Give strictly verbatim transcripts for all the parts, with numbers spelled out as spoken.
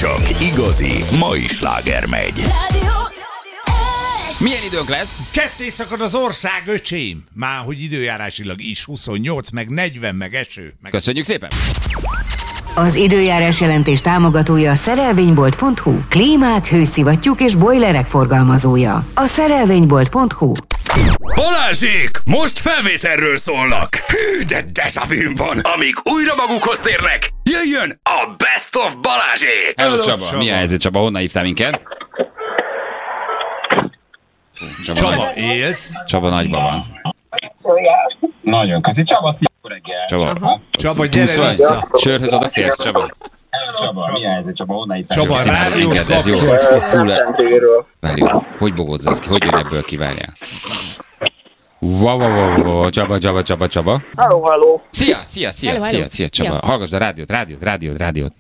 csak igazi mai sláger megy. Milyen időnk lesz? Ketté szakad az ország, öcsém. Már hogy időjárásilag is huszonnyolc, meg negyven, meg eső. Meg... Köszönjük szépen! Az időjárás jelentés támogatója a szerelvénybolt pont hu. Klímák, hőszivattyúk és bojlerek forgalmazója. A szerelvénybolt pont hu. Balázsék, most felvételről szólnak. Hű, de dezsavűm van. Amíg újra magukhoz térnek, jöjjön a Best of Balázsék. Hello, Csaba. Csaba. Milyen helyzet, Csaba? Honnan hívtál minket? Csaba, Csaba élsz? Csaba nagyban van. Nagyon köszi. Csaba, szívó reggel. Csaba. Csaba, gyere vissza. Sörhöz odaférsz, Csaba? Csaba, milyen helyzet, Csaba? Honnan itt? Csaba, rádiót ez jó. kapcsolt. Várjuk, hogy bogózzál ki? Hogy jön ebből ki? Várjál. Va, va, va, va, Csaba, Csaba, Csaba, Csaba. Halló, halló. Szia, szia, szia, hello, szia, hello. szia, Csaba. Szia. Hallgassd a rádiót, rádiót, rádiót, rádiót.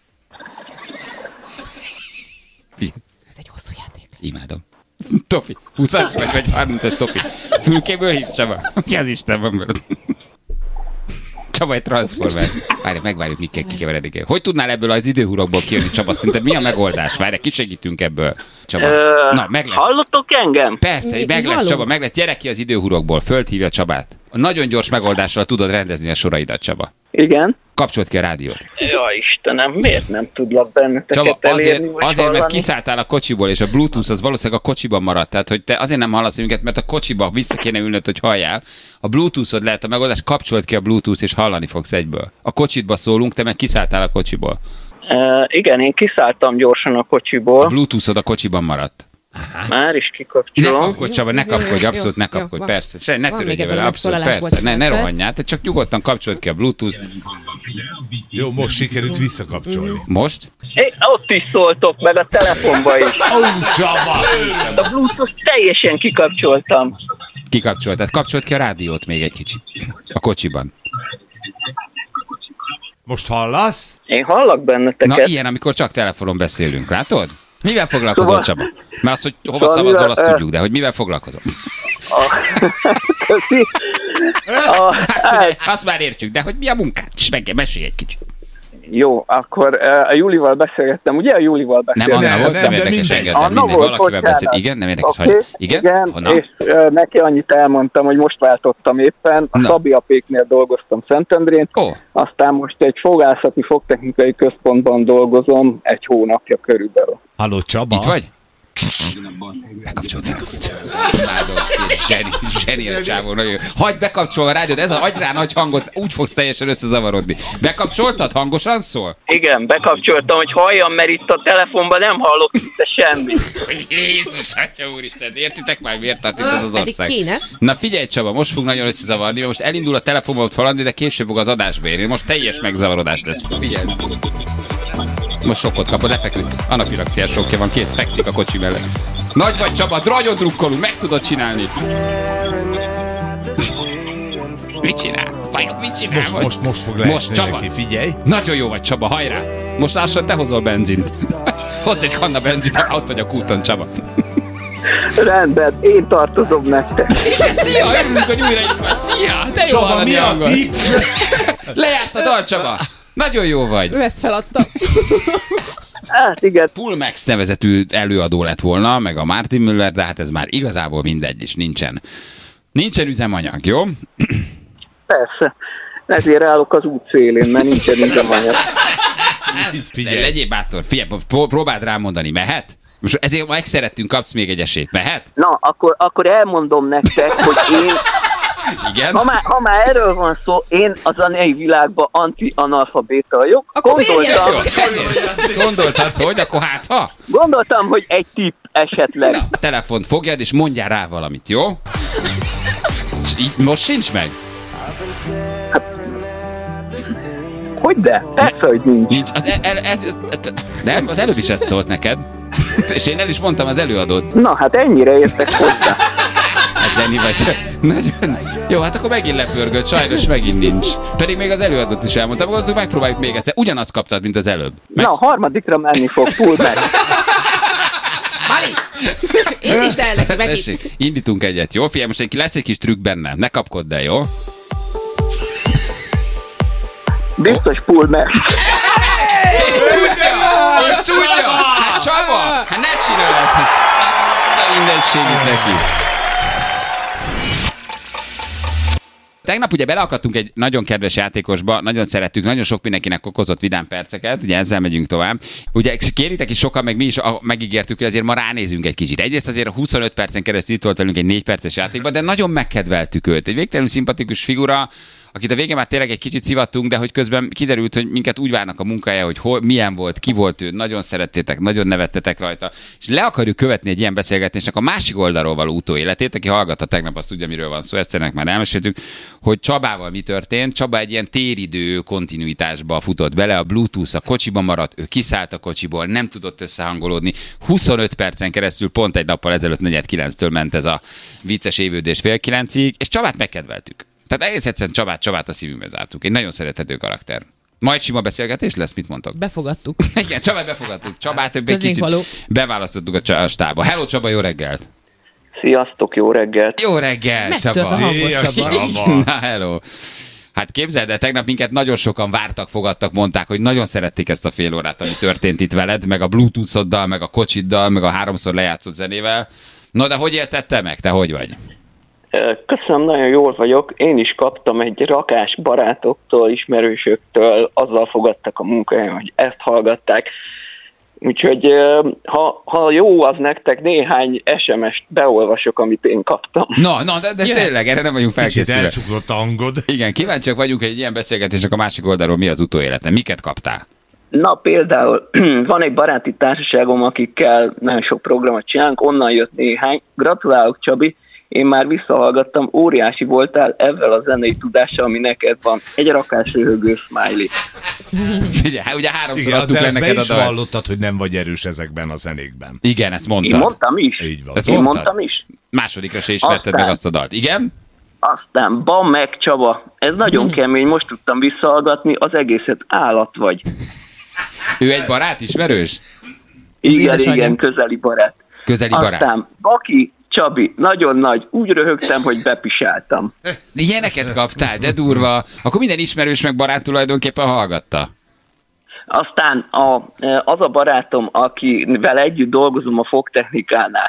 Ez egy hosszú játék. Imádom. Topi, húszas vagy, vagy harmincas Topi. Fülkéből hívsz, Csaba? Mi az Isten van belőle? Csaba egy transformer. Várj, megvárjuk, mikkel kikeveredik. Hogy tudnál ebből az időhurokból kijönni, Csaba? Szinte mi a megoldás? Várj, kisegítünk ebből. Csaba. Ö, Na, meg lesz. Hallottok engem? Persze, Mi- meg mi lesz, hallunk? Csaba, meg lesz. Gyere ki az időhurokból. Földhívja Csabát. A nagyon gyors megoldással tudod rendezni a soraidat, Csaba. Igen. Kapcsolt ki a rádiót. Ja, Istenem, miért nem tudlak benneteket Csaba, azért, elérni, vagy azért mert hallani? kiszálltál a kocsiból, és a Bluetooth az valószínűleg a kocsiban maradt. Tehát, hogy te azért nem hallasz minket, mert a kocsiba vissza kéne ülnöd, hogy halljál. A Bluetooth-od lehet a megoldás, kapcsolt ki a Bluetooth, és hallani fogsz egyből. A kocsitba szólunk, te meg kiszálltál a kocsiból. Uh, igen, én kiszálltam gyorsan a A kocsiból. Bluetooth-od a kocsiban maradt. Már is Ne kikapcsolom. kapkodj, Csaba, ne Jó, jó, kapkodj, jó, abszolút jó, ne jó, kapkodj, van. persze. Se, ne Van törődj még vele, ebben abszolút, megszólalásból persze. Ne, ne tíz perc. rohanjál, te csak nyugodtan kapcsolt ki a Bluetooth. Jó, most sikerült visszakapcsolni. Most? É, ott is szóltok, meg a telefonba is. Ó, Csaba! A Bluetooth teljesen kikapcsoltam. Kikapcsolt, tehát kapcsolt ki a rádiót még egy kicsit. A kocsiban. Most hallasz? Én hallak Na, benneteket. ilyen, amikor csak telefonon beszélünk, látod? Mivel foglalkozol, Szóval- Csaba? Mert azt, hogy hova Szóval szavazol, mivel, azt ö- tudjuk, de hogy mivel foglalkozol? Köszi. A, Azt, ugye, azt már értjük, de hogy mi a munkád? És meg mesélj egy kicsit. jó, akkor uh, a Júlival beszélgettem, ugye a Júlival Nem beszélgettem? Anna Nem, volt, nem, nem de érdekes mindegy. engem. Anna Mindegy, volt, valakivel bocsánat. beszél. Igen, nem érdekes. Oké, Hogy... Igen? igen, Honnan? és uh, neki annyit elmondtam, hogy most váltottam éppen, a Na. Szabi apéknél dolgoztam Szentendrén, Ó, aztán most egy fogászati fogtechnikai központban dolgozom egy hónapja körülbelül. Halló, Csaba? itt vagy? Bekapcsoltál. Imádom, zseni, zseni a csávó, nagyon jó. Hagyd bekapcsolva a rádiót, ez a agyrá nagy hangot, úgy fogsz teljesen összezavarodni. Bekapcsoltad? Hangosan szól? Igen, bekapcsoltam, hogy halljam, mert itt a telefonban nem hallok szinte semmit. Jézus, atya úristen, értitek már, miért tart itt ez az Pedig ország? kéne. Na figyelj, Csaba, most fog nagyon összezavarni, mert most elindul a telefonba valami, de később fog az adásba érni. Most teljes megzavarodás lesz. Figyelj. Most sokkot kapod, lefeküdt. Anafilaxiás sokja van, kész, fekszik a kocsi mellett. Nagy vagy, Csaba, nagyon drukkolunk, meg tudod csinálni. Mit csinál? Vajon mit csinál Most, most? most, most fog leesni Most, Csaba. neki, figyelj. Nagyon jó vagy, Csaba, hajrá! Most lassan te hozol benzint. Hozz egy kanna benzint, ha ott vagy a kúton, Csaba. Rendben, én tartozom nektek. Szia, örülünk, hogy újra itt vagy. Szia, de jó Csaba, hallani mi a hangod. tipp? Lejárt a dal, Csaba. Nagyon jó vagy. Ő ezt feladta. Hát igen, Pulmex nevezetű előadó lett volna, meg a Martin Müller, de hát ez már igazából mindegy, és nincsen. Nincsen üzemanyag, jó? persze. Ezért állok az út szélén, mert nincsen üzemanyag. Figyelj. Legyél bátor, figyelj, pró- próbáld rámondani, mehet? Most ezért ma megszerettünk, kapsz még egy esélyt, mehet? Na, akkor, akkor elmondom nektek, hogy én, Igen? ha már, ha már erről van szó, én a zenei világban anti-analfabéta vagyok. Akkor Gondoltam, Jó, ezért. Gondoltad, hogy akkor hát ha? gondoltam, hogy egy tipp esetleg. Na, a telefont fogjad, és mondjál rá valamit, jó? És így most sincs meg? Hogy de? Persze, hogy nincs. Nincs. Az, el, el, ez, ez, nem, az előbb is ez szólt neked. És én el is mondtam az előadót. Na, hát ennyire értek hozzá. Hát Jenny vagy. Nagyon. Jó, hát akkor megint lepörgött, sajnos megint nincs. Pedig még az előadót is elmondtam, gondoltuk, megpróbáljuk még egyszer. Ugyanazt kaptad, mint az előbb. Meg... Na, a harmadikra menni fog, full meg. Mali! Indítsd el neki megint. Tessék, indítunk egyet, jó? Figyelj, most egy, lesz egy kis trükk benne. Ne kapkodd el, jó? Biztos full meg. És tudja! És tudja! egészségét neki. Tegnap ugye beleakadtunk egy nagyon kedves játékosba, nagyon szerettük, nagyon sok mindenkinek okozott vidám perceket, ugye ezzel megyünk tovább. Ugye kéritek is sokan, meg mi is megígértük, hogy azért ma ránézünk egy kicsit. Egyrészt azért huszonöt percen keresztül itt volt velünk egy négy perces játékban, de nagyon megkedveltük őt. Egy végtelenül szimpatikus figura, akit a végén már tényleg egy kicsit szivattunk, de hogy közben kiderült, hogy minket úgy várnak a munkája, hogy hol, milyen volt, ki volt ő, nagyon szerettétek, nagyon nevettetek rajta, és le akarjuk követni egy ilyen beszélgetésnek a másik oldalról való utóéletét, aki hallgatta tegnap, azt tudja, miről van szó, ezt ennek már elmeséltük, hogy Csabával mi történt. Csaba egy ilyen téridő kontinuitásba futott bele, a Bluetooth a kocsiban maradt, ő kiszállt a kocsiból, nem tudott összehangolódni. huszonöt percen keresztül, pont egy nappal ezelőtt negyed kilenctől ment ez a vicces évődés fél kilencig, és Csabát megkedveltük. Tehát egész egyszerűen Csabát, Csabát a szívünkbe zártuk. Egy nagyon szerethető karakter. Majd sima beszélgetés lesz, mit mondtok? Befogadtuk. Igen, Csabát befogadtuk. Csabát egy kicsit való. beválasztottuk a stába. Hello Csaba, jó reggelt! Sziasztok, jó reggelt! Jó reggelt, Megtört Csaba! a hangot, Szia, Csaba. Csaba. Na, hello! Hát képzeld el, tegnap minket nagyon sokan vártak, fogadtak, mondták, hogy nagyon szerették ezt a fél órát, ami történt itt veled, meg a Bluetooth-oddal, meg a kocsiddal, meg a háromszor lejátszott zenével. No, de hogy éltette meg? Te hogy vagy? Köszönöm, nagyon jól vagyok. Én is kaptam egy rakás barátoktól, ismerősöktől, azzal fogadtak a munkáján, hogy ezt hallgatták. Úgyhogy ha, ha jó az nektek, néhány es em est beolvasok, amit én kaptam. Na, na, de, de tényleg, erre nem vagyunk Kicsit felkészülve. elcsuklott a hangod. Igen, kíváncsiak vagyunk, hogy egy ilyen beszélgetésnek a másik oldalról mi az utóélete. Miket kaptál? Na például van egy baráti társaságom, akikkel nagyon sok programot csinálunk, onnan jött néhány. Gratulálok, Csabi! Én már visszahallgattam, óriási voltál ezzel a zenei tudással, ami neked van. Egy rakás röhögő smiley. Figyelj, hát ugye háromszor Igen, adtuk de le ezt be neked a is dalt. vallottad, hogy nem vagy erős ezekben a zenékben. Igen, ezt Én mondtad. mondtam is. Így van. Ezt Én mondtad? mondtam is. Másodikra se ismerted Aztán- meg azt a dalt. Igen? Aztán, bam meg Csaba, ez nagyon kemény, most tudtam visszahallgatni, az egészet állat vagy. Ő egy barát, ismerős? Igen, édesanyja. igen, közeli barát. Közeli barát. Aztán, Baki, Csabi, nagyon nagy, úgy röhögtem, hogy bepisáltam. De ilyeneket kaptál, de durva. Akkor minden ismerős meg barát tulajdonképpen hallgatta. Aztán a, az a barátom, akivel együtt dolgozom a fogtechnikánál,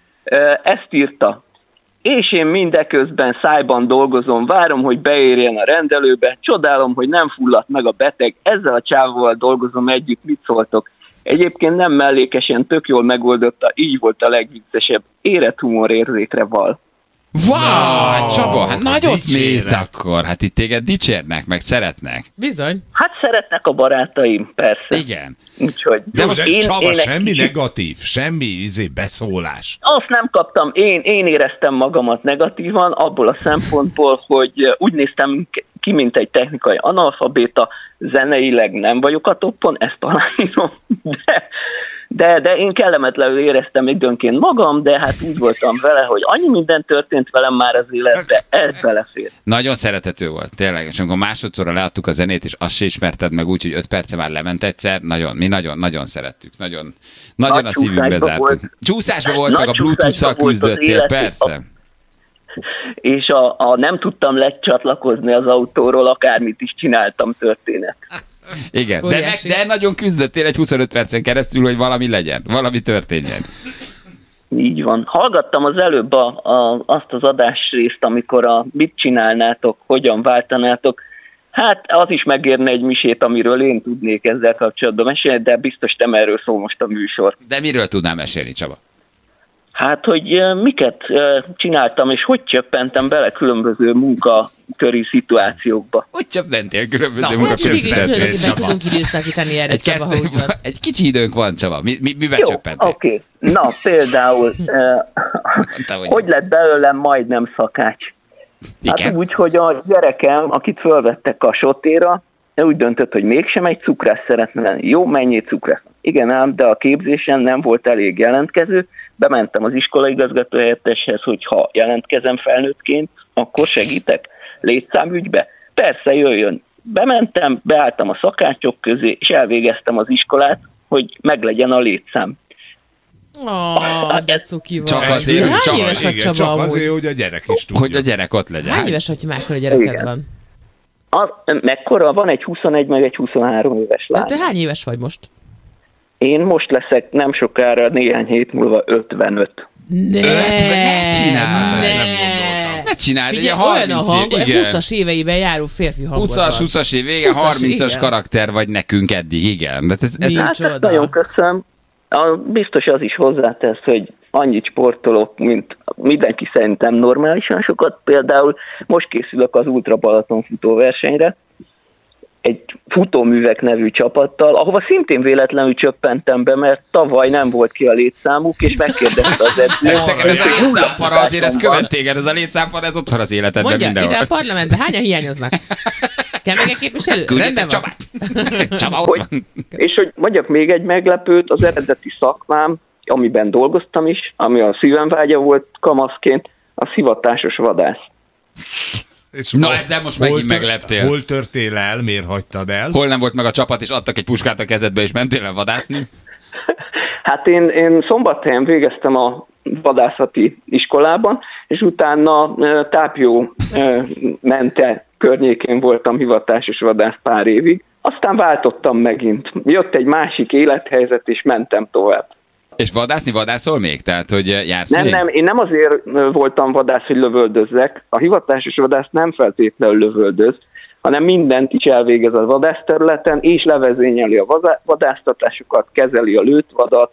ezt írta. És én mindeközben szájban dolgozom, várom, hogy beérjen a rendelőbe, csodálom, hogy nem fulladt meg a beteg, ezzel a csávóval dolgozom együtt, mit szóltok? Egyébként nem mellékesen, tök jól megoldotta, így volt a legviccesebb. Érett humorérzékre val. Wow, hát Csaba, hát akkor nagyot dicséret. mész akkor. Hát itt téged dicsérnek, meg szeretnek. Bizony. Hát szeretnek a barátaim, persze. Igen. Úgyhogy De most én, Csaba, én egy semmi kicsit- negatív, semmi izé, beszólás. Azt nem kaptam, én, én éreztem magamat negatívan, abból a szempontból, hogy úgy néztem ki, mint egy technikai analfabéta, zeneileg nem vagyok a toppon, ezt aláírom, de, de, de én kellemetlenül éreztem időnként magam, de hát úgy voltam vele, hogy annyi minden történt velem már az életbe, ez belefér. Nagyon szeretető volt, tényleg. És amikor másodszorra leadtuk a zenét, és azt se ismerted meg úgy, hogy öt perce már lement egyszer, nagyon, mi nagyon, nagyon szerettük. Nagyon, nagyon Nagy a szívünkbe csúszásba zártuk. volt. Csúszásba volt, Nagy meg a Bluetooth-szal csúszásba volt az küzdöttél, élet. persze. És a, a nem tudtam lecsatlakozni az autóról, akármit is csináltam történet. Igen, de, meg, Óriási. de nagyon küzdöttél egy huszonöt percen keresztül, hogy valami legyen, valami történjen. Így van. Hallgattam az előbb a, a, azt az adásrészt, amikor a mit csinálnátok, hogyan váltanátok. Hát az is megérne egy misét, amiről én tudnék ezzel kapcsolatban mesélni, de biztos nem erről szól most a műsor. De miről tudnál mesélni, Csaba? Hát, hogy eh, miket eh, csináltam, és hogy csöppentem bele különböző munkaköri szituációkba. Hogy csak mentél különböző Na, Hát munkaközi mindig is Csöppent, tulajdonképpen Csaba. tudunk időt szakítani erre, Egy, Csaba, ha úgy van. kett, egy kicsi időnk van, Csaba. Mi, mi, miben Jó, csöppentél? oké. Okay. Na, például, eh, Mondta, hogy- hogy lett belőlem majdnem szakács? Hát Igen. úgy, hogy a gyerekem, akit fölvettek a sotéra, ő úgy döntött, hogy mégsem egy cukrász szeretne lenni. Jó, mennyi cukrász? Igen ám, de a képzésen nem volt elég jelentkező. Bementem az iskolaigazgató helyetteshez, hogy ha jelentkezem felnőttként, akkor segítek létszámügybe. Persze, jöjjön. Bementem, beálltam a szakácsok közé, és elvégeztem az iskolát, hogy meglegyen a létszám. Oh, de cuki vagy. Csak azért, hogy Hány csak- éves vagy, Igen, Csaba, csak amúgy? azért, hogy a gyerek is tudja. Hogy a gyerek ott legyen. Hány éves vagy, hogy mekkora gyereked Igen. van? Az, mekkora? Van egy huszonegy, meg egy huszonhárom éves lány. Hát te hány éves vagy most? Én most leszek nem sokára, néhány hét múlva ötvenöt. Ne, ne csináld, ne. Ne csináld, egy Figyelj, ilyen olyan a harminc hang, év, egy igen. huszas éveiben járó férfi hangot huszas, van. huszas év vége, huszas, harmincas igen. karakter vagy nekünk eddig, igen. De ez, ez, Mi? Hát Micsoda. ezt nagyon köszönöm. A, biztos az is hozzátesz, hogy annyit sportolok, mint mindenki szerintem normálisan sokat. Például most készülök az Ultra Balaton futóversenyre, egy futóművek nevű csapattal, ahova szintén véletlenül csöppentem be, mert tavaly nem volt ki a létszámuk, és megkérdezte az edző. ez a létszámpara azért, ez követ téged, ez a létszámpara, ez ott van az életedben Mondja, mindenhol. ide a parlamentben hányan hiányoznak? Kell meg egy képviselő? Rendben Küldjetek van. Csabát. Csaba ott Hogy, van. és hogy mondjak még egy meglepőt, az eredeti szakmám, amiben dolgoztam is, ami a szívem vágya volt kamaszként, a hivatásos vadász. És Na, hol- ezzel most hol megint tör- megleptél. Hol törtél el, miért hagytad el? Hol nem volt meg a csapat, és adtak egy puskát a kezedbe, és mentél el vadászni? Hát én, én Szombathelyen végeztem a vadászati iskolában, és utána e, Tápjó e, mente környékén voltam hivatásos vadász pár évig. Aztán váltottam megint. Jött egy másik élethelyzet, és mentem tovább. És vadászni vadászol még? Tehát, hogy jársz Nem, még? nem, én nem azért voltam vadász, hogy lövöldözzek. A hivatásos vadász nem feltétlenül lövöldöz, hanem mindent is elvégez a vadászterületen, és levezényeli a vazá- vadásztatásokat, kezeli a lőtt vadat,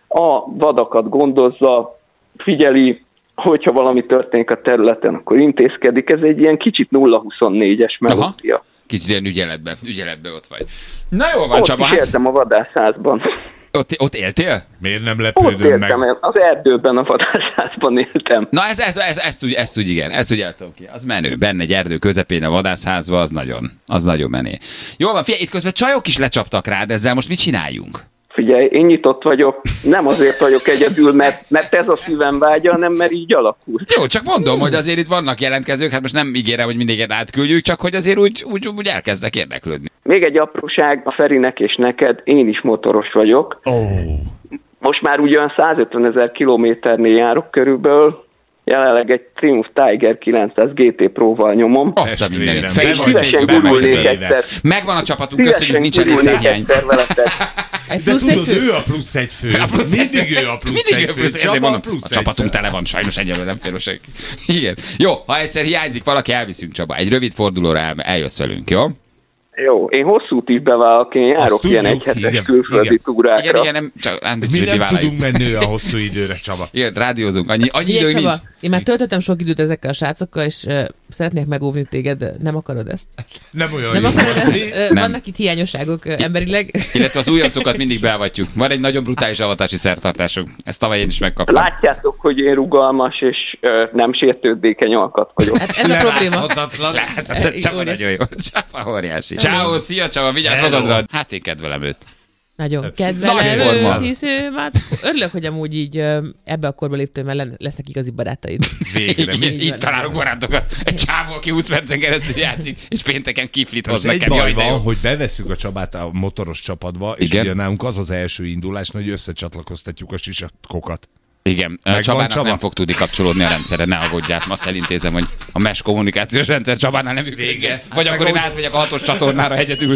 a vadakat gondozza, figyeli, hogyha valami történik a területen, akkor intézkedik. Ez egy ilyen kicsit nulla huszonnégyes melódia. Kicsit ilyen ügyeletbe, ügyeletbe ott vagy. Na jó van, Ott Csaba. is Hát, éltem a vadászházban. ott, ott éltél? Miért nem Ott lepődöm meg? éltem, az erdőben a vadászházban éltem. Na ez, ez, ez, ezt, úgy, ezt úgy igen, ezt úgy el tudom ki. Az menő. Benne egy erdő közepén a vadászházba, az nagyon, az nagyon menő. Jó van, figyelj, itt közben csajok is lecsaptak rád, ezzel most mit csináljunk? Figyelj, én nyitott vagyok, nem azért vagyok egyedül, mert, mert ez a szívem vágya, hanem mert így alakult. Jó, csak mondom, hogy azért itt vannak jelentkezők, hát most nem ígérem, hogy mindiget átküldjük, csak hogy azért úgy, úgy, úgy elkezdek érdeklődni. Még egy apróság a Ferinek és neked, én is motoros vagyok. Oh. Most már ugyan százötvenezer kilométernél járok körülbelül, jelenleg egy Triumph Tiger kilencszáz gé té Pro-val nyomom. Azt a mindenit. Testvérem, Fejlődj, be vagy Szívesen végül gurulnék megkötődik. egyszer. Megvan a csapatunk, köszönjük, nincsen gurulnék létszámhiány. egyszer veletek. Egy De plusz egy tudod, fő. ő a plusz egy fő. A plusz egy Mindig fő. ő a plusz Mindig egy ő fő. plusz egy fő. Csaba Mondom, plusz a egy csapatunk fő. tele van, sajnos egyelőre nem fér senki. Igen. Jó, ha egyszer hiányzik valaki, elviszünk, Csaba. Egy rövid fordulóra el, eljössz velünk, jó? Jó, én hosszút is bevállalok, én járok Azt ilyen tudjuk, egyhetes igen, külföldi igen. túrákra. Igen, igen, nem, csak nem biztos, Mi hogy mi nem vállaljuk. tudunk menni olyan hosszú időre, Csaba. Igen, rádiózunk. Annyi, annyi Figyelj, időnk Csaba, nincs. én már töltöttem sok időt ezekkel a srácokkal, és uh, szeretnék megóvni téged, de nem akarod ezt? Nem olyan Nem jó. akarod ezt? Uh, Nem. vannak itt hiányosságok uh, emberileg. Illetve az újoncokat mindig beavatjuk. Van egy nagyon brutális avatási szertartásunk. Ezt tavaly én is megkaptam. Látjátok, hogy én rugalmas és ö, nem sértődékeny alkat vagyok. Hát ez a probléma. Leláthatatlan. Hát, ez Csaba Óriási. nagyon jó. Csaba óriási. Ciao, szia Csaba, vigyázz Hello. magadra. Hát én kedvelem őt. Nagyon Nagy kedvelem forma. őt, hisz ő már... Örülök, hogy amúgy így ö, ebbe a korba léptél, mert len- lesznek igazi barátaid. Végre. Így, Mi? így találunk barátokat. Egy csávó, aki húsz percen keresztül játszik, és pénteken kiflit hoz Most egy nekem. baj Jaj, de van, jó. hogy bevesszük a Csabát a motoros csapatba, és Igen. ugye nálunk az az első indulás, hogy összecsatlakoztatjuk a sisakokat. Igen, Megvan, Csabának Csaba? nem fog tudni kapcsolódni a rendszerre, ne aggódjál. Azt elintézem, hogy a mesh kommunikációs rendszer Csabánál nem működik. Vége. Vagy Hát akkor meg én ahogy- átmegyek a hatos csatornára egyedül.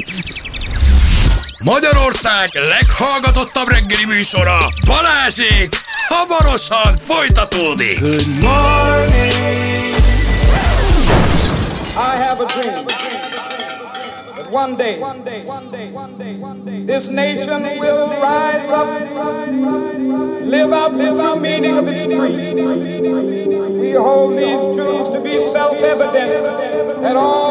Magyarország leghallgatottabb reggeli műsora, Balázsék, hamarosan folytatódik. Good morning. I have a dream that one day, one day, one day, one day, one day, this nation will rise up, live out the true meaning of its creed. We hold these truths to be self-evident that all